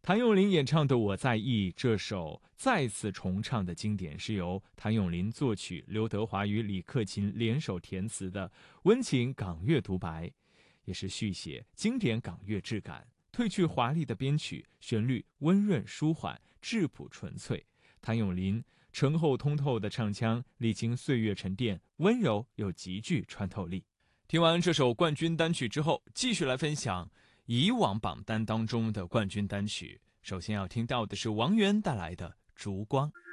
谭咏麟演唱的《我在意》这首再次重唱的经典，是由谭咏麟作曲，刘德华与李克勤联手填词的温情港乐独白，也是续写经典港乐质感。褪去华丽的编曲，旋律温润舒缓，质朴纯粹。谭咏麟醇厚通透的唱腔，历经岁月沉淀，温柔又极具穿透力。听完这首冠军单曲之后，继续来分享以往榜单当中的冠军单曲。首先要听到的是王源带来的《烛光》。